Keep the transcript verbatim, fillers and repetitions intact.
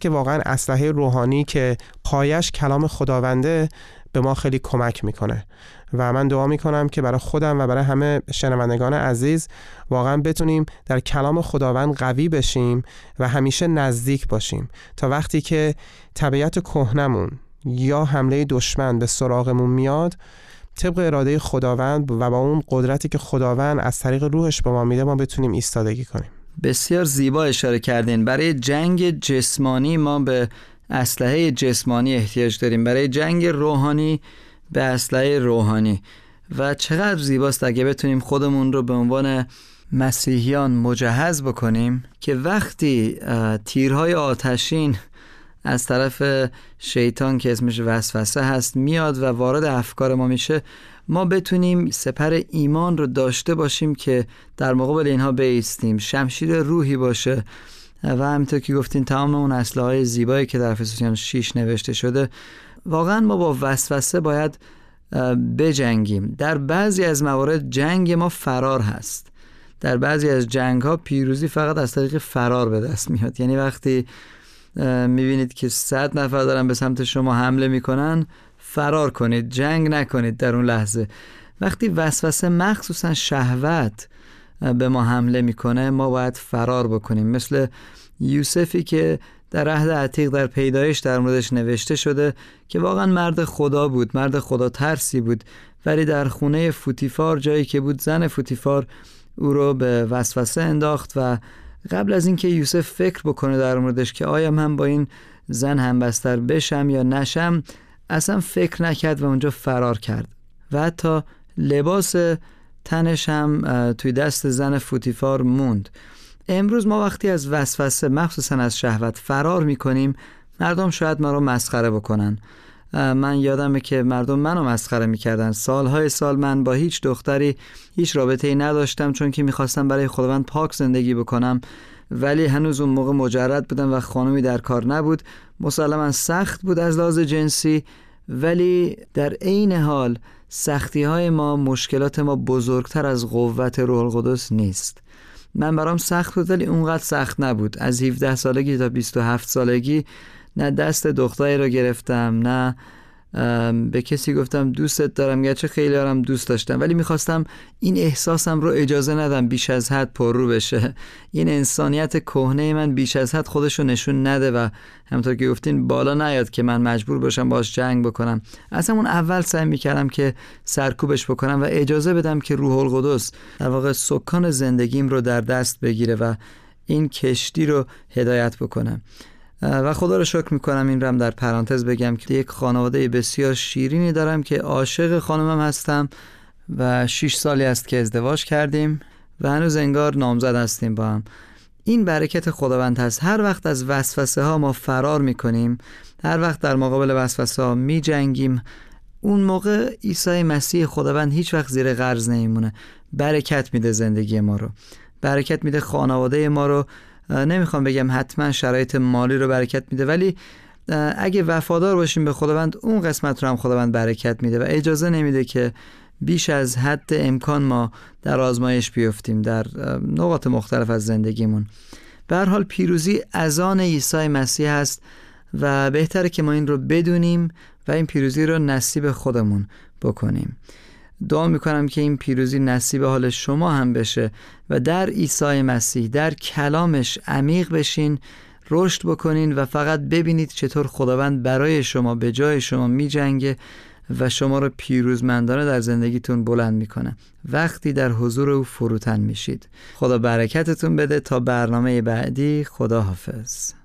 که واقعا اسلحه روحانی که پایش کلام خداونده به ما خیلی کمک میکنه و من دعا میکنم که برای خودم و برای همه شنوندگان عزیز واقعا بتونیم در کلام خداوند قوی بشیم و همیشه نزدیک باشیم تا وقتی که طبیعت کهنمون یا حمله دشمن به سراغمون میاد، طبق اراده خداوند و با اون قدرتی که خداوند از طریق روحش به ما میده ما بتونیم ایستادگی کنیم. بسیار زیبا اشاره کردین. برای جنگ جسمانی ما به اسلحه جسمانی احتیاج داریم، برای جنگ روحانی به اسلحه روحانی. و چقدر زیباست اگه بتونیم خودمون رو به عنوان مسیحیان مجهز بکنیم که وقتی تیرهای آتشین از طرف شیطان که اسمش وسوسه هست میاد و وارد افکار ما میشه، ما بتونیم سپر ایمان رو داشته باشیم که در مقابل اینها بایستیم، شمشیر روحی باشه. و همینطور که گفتین تمام اون اسلحه‌های زیبایی که در افسوسیان شش نوشته شده، واقعا ما با وسوسه باید بجنگیم. در بعضی از موارد جنگ ما فرار هست، در بعضی از جنگ ها پیروزی فقط از طریق فرار به دست میاد. یعنی وقتی میبینید که صد نفر دارن به سمت شما حمله میکنن، فرار کنید، جنگ نکنید در اون لحظه. وقتی وسوسه مخصوصا شهوت به ما حمله میکنه، ما باید فرار بکنیم. مثل یوسفی که در عهد عتیق در پیدایش در موردش نوشته شده که واقعا مرد خدا بود، مرد خدا ترسی بود، ولی در خونه فوتیفار جایی که بود، زن فوتیفار او رو به وسوسه انداخت و قبل از اینکه یوسف فکر بکنه در موردش که آیا من با این زن همبستر بشم یا نشم، اصلا فکر نکرد و اونجا فرار کرد و حتی لباس تنش هم توی دست زن فوتیفار موند. امروز ما وقتی از وسوسه مخصوصا از شهوت فرار میکنیم، مردم شاید ما رو مسخره بکنن. من یادمه که مردم منو مسخره میکردن. سالهای سال من با هیچ دختری هیچ رابطه‌ای نداشتم چون که میخواستم برای خداوند پاک زندگی بکنم، ولی هنوز اون موقع مجرد بودم و خانومی در کار نبود. مسلماً سخت بود از لحاظ جنسی، ولی در عین حال سختی های ما، مشکلات ما بزرگتر از قوت روح القدس نیست. من برام سخت بود ولی اونقدر سخت نبود. از هفده سالگی تا بیست و هفت سالگی نه دست دختری رو گرفتم، نه به کسی گفتم دوستت دارم، گرچه خیلی هارم دوست داشتم، ولی میخواستم این احساسم رو اجازه ندم بیش از حد پررو بشه. این انسانیت کهنه من بیش از حد خودشو نشون نده و همونطور که گفتین بالا نیاد که من مجبور باشم باش جنگ بکنم. از همون اول سعی میکردم که سرکوبش بکنم و اجازه بدم که روح القدس در واقع سکان زندگیم رو در دست بگیره و این کشتی رو هدایت بکنه. و خدا رو شکر میکنم، این رم در پرانتز بگم که یک خانواده بسیار شیرینی دارم که عاشق خانمم هستم و شش سالی است که ازدواج کردیم و هنوز انگار نامزد هستیم با هم. این برکت خداوند هست. هر وقت از وسوسه ها ما فرار میکنیم، هر وقت در مقابل وسوسه ها میجنگیم، اون موقع عیسی مسیح خداوند هیچ وقت زیر قرض نمیمونه. برکت میده زندگی ما رو، برکت میده خانواده ما رو. نمیخوام بگم حتما شرایط مالی رو برکت میده، ولی اگه وفادار باشیم به خداوند، اون قسمت رو هم خداوند برکت میده و اجازه نمیده که بیش از حد امکان ما در آزمایش بیفتیم در نقاط مختلف از زندگیمون. به هر حال پیروزی از آن عیسی مسیح است و بهتره که ما این رو بدونیم و این پیروزی رو نصیب خودمون بکنیم. دعا میکنم که این پیروزی نصیب حال شما هم بشه و در عیسی مسیح، در کلامش عمیق بشین، رشد بکنین و فقط ببینید چطور خداوند برای شما به جای شما میجنگه و شما رو پیروزمندانه در زندگیتون بلند میکنه وقتی در حضور او فروتن میشید. خدا برکتتون بده. تا برنامه بعدی، خدا حافظ.